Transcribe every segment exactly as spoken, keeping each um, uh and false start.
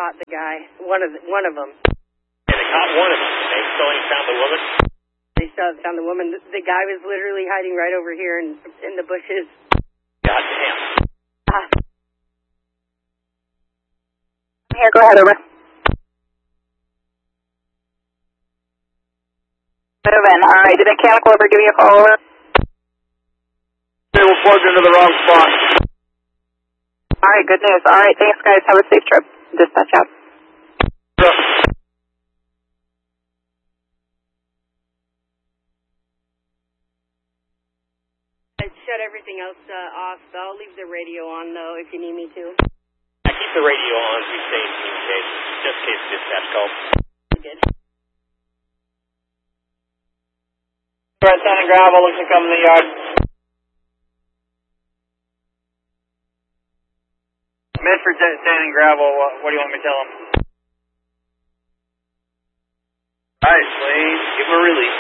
caught the guy. One of the, one of them. Yeah, they caught one of them. They still ain't found the woman? They still found the woman. The, the guy was literally hiding right over here in, in the bushes. God damn. Uh, Here, go ahead, over. Moving. All right, did mechanical ever give you a call, over? They were plugged into the wrong spot. All right, good news. All right, thanks, guys. Have a safe trip. Dispatch out. Yeah. Shut everything else uh, off. I'll leave the radio on, though, if you need me to. I keep the radio on as we stay in communication, just in case dispatch calls. Good. We're at Sand and Gravel, looks to come in the yard. Medford's at Sand and Gravel, what, what do you want me to tell them? Alright, please, give them a release.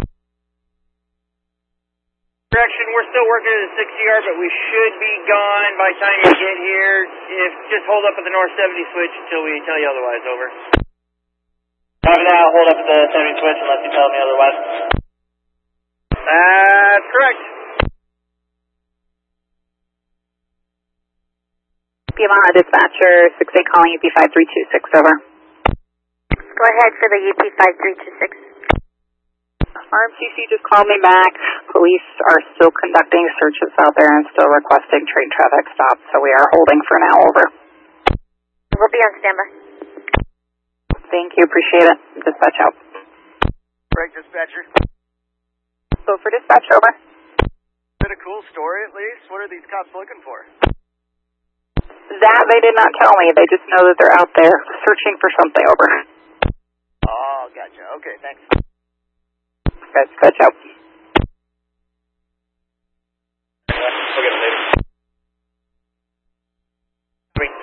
Correction, we're still working at the sixty yard, but we should be gone by the time you get here. If Just hold up at the north seventy switch until we tell you otherwise, over. Copy that, hold up at the seventy switch unless you tell me otherwise. That's correct. Piedmont dispatcher, six eight calling U P five three two six, over. Go ahead for the U P five three two six. R M C C just called me back. Police are still conducting searches out there and still requesting train traffic stops, so we are holding for now, over. We'll be on standby. Thank you, appreciate it. Dispatch out. Correct, dispatcher. Go for dispatch, over. Been a cool story at least. What are these cops looking for? That they did not tell me. They just know that they're out there searching for something, over. Oh, gotcha. Okay, thanks. Guys, dispatch out. We'll get it later. Three.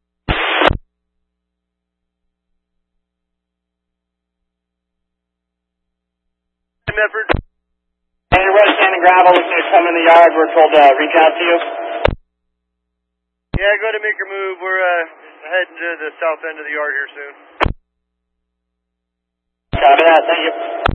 Hey, Medford. Hey, we're at Sand and Gravel, looking to come in the yard. We're told to uh, reach out to you. Yeah, go ahead and make your move. We're uh, heading to the south end of the yard here soon. Copy that, thank you.